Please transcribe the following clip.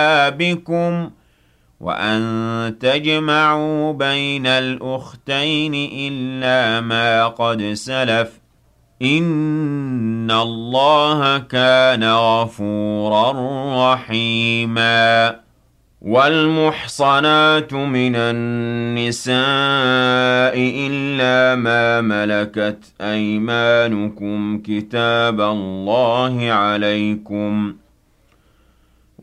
أولى بكم وأن تجمعوا بين الأختين إلا ما قد سلف إن الله كان غفورا رحيما والمحصنات من النساء إلا ما ملكت أيمانكم كتاب الله عليكم